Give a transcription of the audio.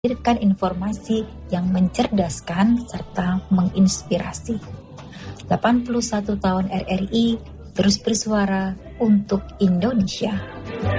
menghadirkan informasi yang mencerdaskan serta menginspirasi. 81 tahun RRI terus bersuara untuk Indonesia.